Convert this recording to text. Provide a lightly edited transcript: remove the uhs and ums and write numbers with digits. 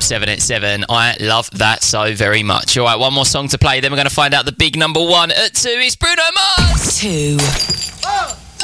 787. I love that so very much. All right, one more song to play, then we're going to find out the big number one at 2 is Bruno Mars. 2.